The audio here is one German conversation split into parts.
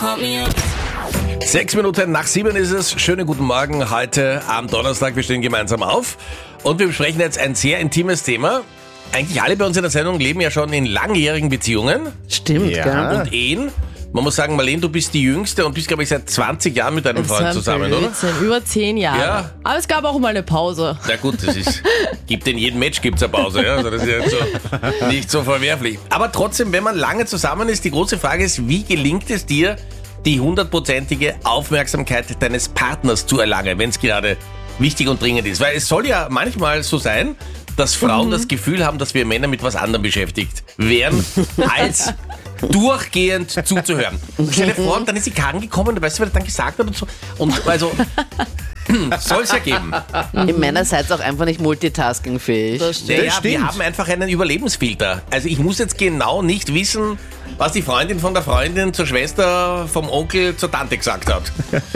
6:06 ist es. Schönen guten Morgen heute am Donnerstag. Wir stehen gemeinsam auf und wir besprechen jetzt ein sehr intimes Thema. Eigentlich alle bei uns in der Sendung leben ja schon in langjährigen Beziehungen. Stimmt, gell? Und Ehen. Man muss sagen, Marlene, du bist die Jüngste und bist, glaube ich, seit 20 Jahren mit deinem Freund zusammen, oder? Über 10 Jahre. Ja. Aber es gab auch mal eine Pause. Na gut, gibt in jedem Match gibt's eine Pause, ja? Also das ist ja nicht so verwerflich. Aber trotzdem, wenn man lange zusammen ist, die große Frage ist, wie gelingt es dir, die 100%ige Aufmerksamkeit deines Partners zu erlangen, wenn es gerade wichtig und dringend ist? Weil es soll ja manchmal so sein, dass Frauen das Gefühl haben, dass wir Männer mit was anderem beschäftigt wären, als durchgehend zuzuhören. Stell dir vor, und dann ist sie gekommen, weißt du, was er dann gesagt hat und so. Und also, soll es ja geben. Ihr Männer seid auch einfach nicht multitaskingfähig. Das stimmt. Naja, wir haben einfach einen Überlebensfilter. Also ich muss jetzt genau nicht wissen, was die Freundin von der Freundin zur Schwester, vom Onkel zur Tante gesagt hat.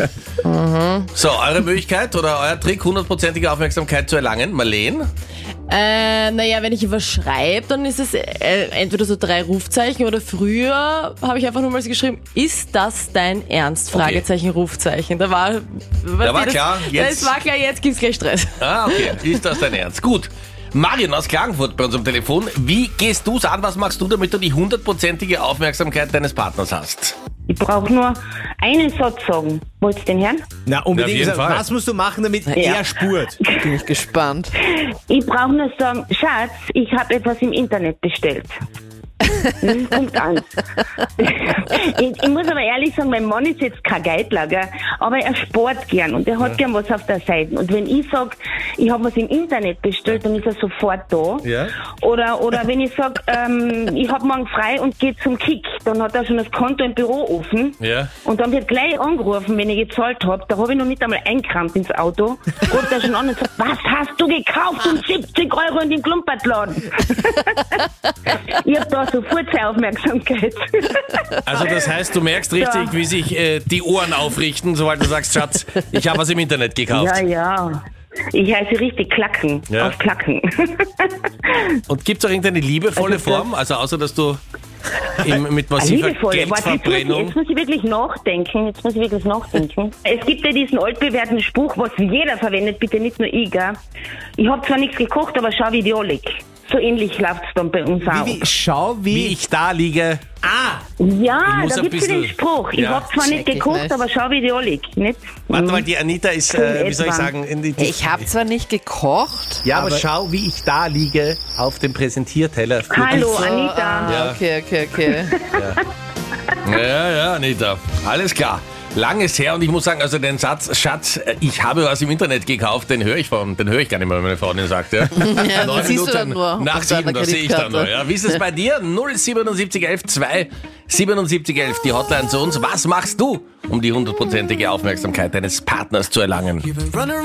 So, eure Möglichkeit oder euer Trick, 100%ige Aufmerksamkeit zu erlangen, Marlene? Naja, wenn ich was schreibe, dann ist es entweder so 3 Rufzeichen oder früher habe ich einfach nur mal so geschrieben, ist das dein Ernst? Fragezeichen, Rufzeichen. Da war klar, jetzt- Das war klar, jetzt gibt's gleich Stress. Ah, okay. Ist das dein Ernst? Gut. Marion aus Klagenfurt bei uns am Telefon. Wie gehst du's an? Was machst du, damit du die 100%ige Aufmerksamkeit deines Partners hast? Ich brauche nur einen Satz sagen. Wollt's den hören? Na, unbedingt. Ja, auf jeden Fall. Was musst du machen, damit er spurt? Bin ich gespannt. Ich brauche nur sagen, Schatz, ich habe etwas im Internet bestellt. Punkt 1. Ich muss aber ehrlich sagen, mein Mann ist jetzt kein Geitler, gell? Aber er spart gern und er hat gern was auf der Seite. Und wenn ich sage, ich habe was im Internet bestellt, dann ist er sofort da. Ja. Oder wenn ich sage, ich habe morgen frei und gehe zum Kick, dann hat er schon das Konto im Büro offen. Ja. Und dann wird gleich angerufen, wenn ich gezahlt habe. Da habe ich noch nicht einmal eingekramt ins Auto. Ruft er schon an und sagt, was hast du gekauft um 70 € in den Klumpertladen? Ich habe da sofort seine Aufmerksamkeit. Also das heißt, du merkst richtig, wie sich die Ohren aufrichten, sobald du sagst, Schatz, ich habe was im Internet gekauft. Ja, ja. Ich heiße richtig Klacken. Ja. Auf Klacken. Und gibt es auch irgendeine liebevolle Also das- Form? Also außer, dass du mit massiver Liebevoll. Warte, Geldverbrennung... jetzt muss ich wirklich nachdenken. Es gibt ja diesen altbewährten Spruch, was jeder verwendet, bitte nicht nur ich, gell? Ich habe zwar nichts gekocht, aber schau, wie die anliegt. So ähnlich läuft es dann bei uns auch. Schau, Wie ich da liege. Ja, muss da ein gibt es bisschen- den Spruch. Ich Ja. habe zwar nicht Check ich gekocht, nicht. aber schau, wie die anliegt. Nicht? Warte mal, die Anita ist, wie soll ich etwa. sagen... Ich habe zwar nicht gekocht. Ja, aber schau, wie ich da liege auf dem Präsentierteller. Hallo, So, Anita. Ja. Okay. Ja, Anita. Alles klar. Lang ist her und ich muss sagen, also den Satz, Schatz, ich habe was im Internet gekauft, den höre ich gar nicht mehr, wenn meine Freundin sagt. Ja. Ja, 9 das siehst du dann nur nach auf deiner 7, das sehe ich dann nur. Kreditkarte. Ja. Wie ist es bei dir? 07711 2 7711, die Hotline zu uns. Was machst du, um die 100%ige Aufmerksamkeit deines Partners zu erlangen?